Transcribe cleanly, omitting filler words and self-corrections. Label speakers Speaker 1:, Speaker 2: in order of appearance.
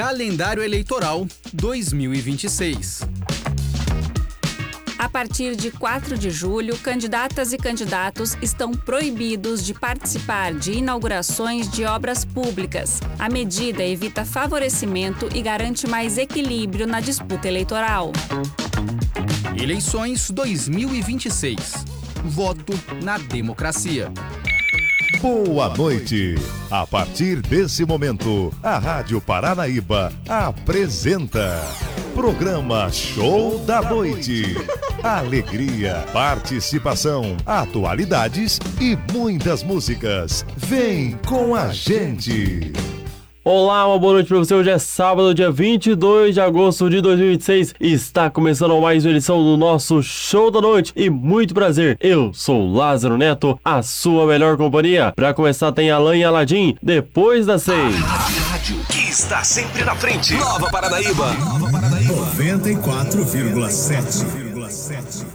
Speaker 1: Calendário Eleitoral 2026.
Speaker 2: A partir de 4 de julho, candidatas e candidatos estão proibidos de participar de inaugurações de obras públicas. A medida evita favorecimento e garante mais equilíbrio na disputa eleitoral.
Speaker 1: Eleições 2026. Voto na democracia.
Speaker 3: Boa noite. A partir desse momento, a Rádio Paranaíba apresenta Programa Show da Noite. Alegria, participação, atualidades e muitas músicas. Vem com a gente.
Speaker 4: Olá, uma boa noite para você. Hoje é sábado, dia 22 de agosto de 2026. Está começando mais uma edição do nosso Show da Noite. E muito prazer, eu sou Lázaro Neto, a sua melhor companhia. Para começar tem Alan e Aladim, depois das 6.
Speaker 5: A rádio que está sempre na frente. Nova Paranaíba.
Speaker 6: 94,7.